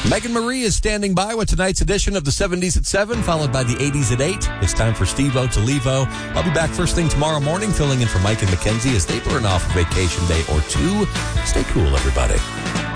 Megan Marie is standing by with tonight's edition of the 70s at 7, followed by the 80s at 8. It's time for Steve-O to Levo. I'll be back first thing tomorrow morning, filling in for Mike and Mackenzie as they burn off a vacation day or two. Stay cool, everybody.